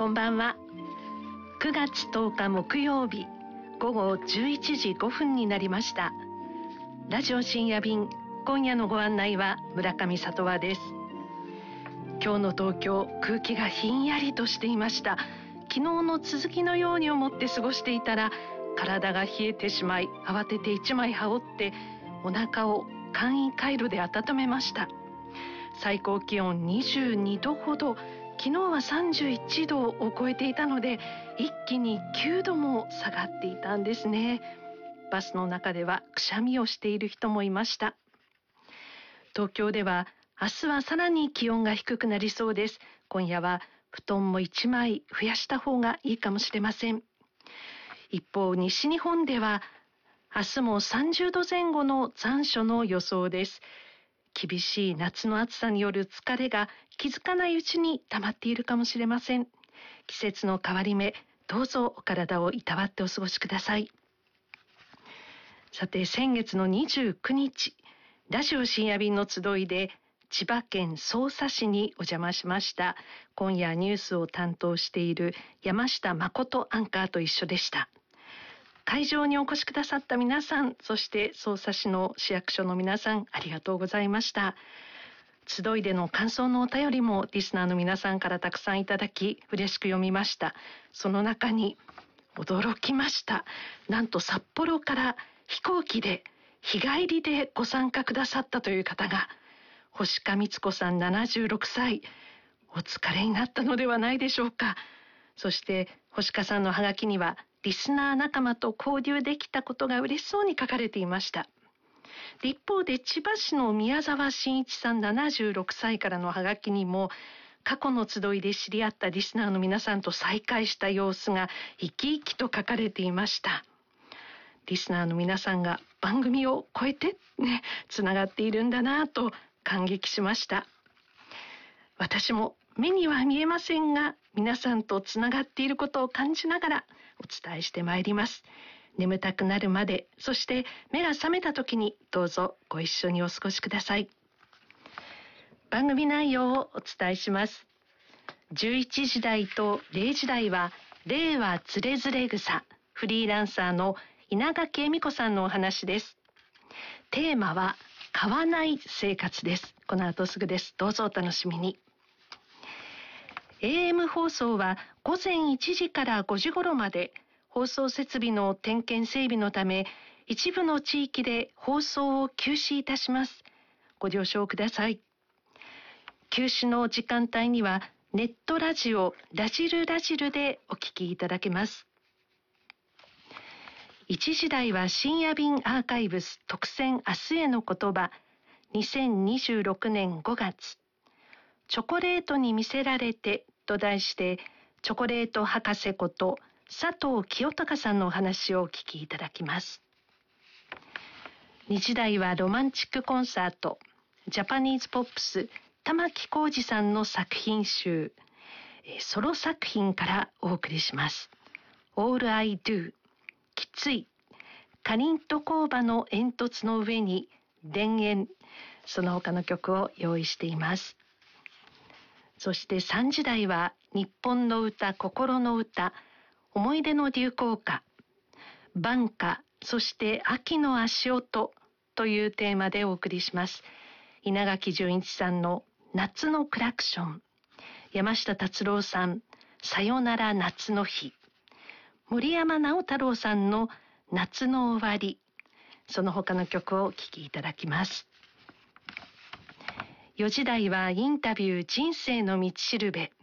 こんばんは。9月10日木曜日午後11時5分になりました。ラジオ深夜便、今夜のご案内は村上里和です。今日の東京、空気がひんやりとしていました。昨日の続きのように思って過ごしていたら、体が冷えてしまい、慌てて一枚羽織ってお腹を簡易カイロで温めました。最高気温22度ほど、昨日は31度を超えていたので、一気に9度も下がっていたんですね。バスの中ではくしゃみをしている人もいました。東京では明日はさらに気温が低くなりそうです。今夜は布団も1枚増やした方がいいかもしれません。一方、西日本では明日も30度前後の残暑の予想です。厳しい夏の暑さによる疲れが気づかないうちに溜まっているかもしれません。季節の変わり目、どうぞお体をいたわってお過ごしください。さて、先月の29日、ラジオ深夜便の集いで千葉県匝瑳市にお邪魔しました。今夜ニュースを担当している山下誠アンカーと一緒でした。会場にお越しくださった皆さん、そして匝瑳市の市役所の皆さん、ありがとうございました。集いでの感想のお便りもリスナーの皆さんからたくさんいただき、嬉しく読みました。その中に驚きました。なんと札幌から飛行機で日帰りでご参加くださったという方が、星香光子さん76歳、お疲れになったのではないでしょうか。そして星香さんのハガキには、リスナー仲間と交流できたことが嬉しそうに書かれていました。一方で千葉市の宮沢真一さん76歳からのハガキにも、過去の集いで知り合ったリスナーの皆さんと再会した様子が生き生きと書かれていました。リスナーの皆さんが番組を超えてね、つながっているんだなと感激しました。私も目には見えませんが、皆さんとつながっていることを感じながらお伝えしてまいります。眠たくなるまで、そして目が覚めた時にどうぞご一緒にお過ごしください。番組内容をお伝えします。11時台と0時台は、令和つれづれ草、フリーランサーの稲垣恵美子さんのお話です。テーマは、買わない生活です。この後すぐです。どうぞお楽しみに。AM 放送は午前1時から5時頃まで、放送設備の点検整備のため、一部の地域で放送を休止いたします。ご了承ください。休止の時間帯には、ネットラジオ、ラジルラジルでお聞きいただけます。1時台は深夜便アーカイブス特選明日への言葉、2026年5月。チョコレートに魅せられてと題して、チョコレート博士こと佐藤清隆さんのお話をお聞きいただきます。2時台はロマンチックコンサート、ジャパニーズポップス玉置浩二さんの作品集、ソロ作品からお送りします。All I Do、きつい、かりんと工場の煙突の上に田園、その他の曲を用意しています。そして3時台は日本の歌、心の歌、思い出の流行歌、晩夏、そして秋の足音というテーマでお送りします。稲垣潤一さんの夏のクラクション、山下達郎さん、さよなら夏の日、森山直太朗さんの夏の終わり、その他の曲をお聴きいただきます。4時台はインタビュー人生の道しるべ。